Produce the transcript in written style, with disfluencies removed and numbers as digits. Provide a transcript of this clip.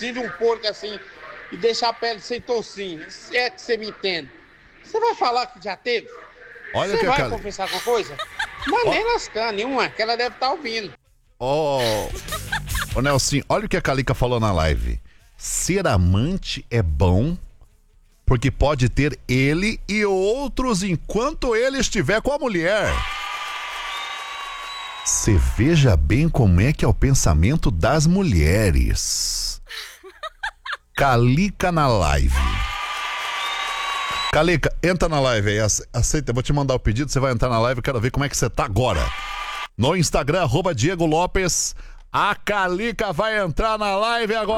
tocinho de um porco assim e deixar a pele sem tocinho. Se é que você me entende. Você vai falar que já teve? Olha Você que vai confessar alguma coisa? Mas nem lascando, nenhuma, que ela deve estar ouvindo. Ô Nelson, olha o que a Calica falou na live. Ser amante é bom porque pode ter ele e outros enquanto ele estiver com a mulher. Você veja bem como é que é o pensamento das mulheres. Calica na live. Calica, entra na live aí, aceita, eu vou te mandar o pedido, você vai entrar na live, eu quero ver como é que você tá agora. No Instagram, @Diego Lopes, a Calica vai entrar na live agora.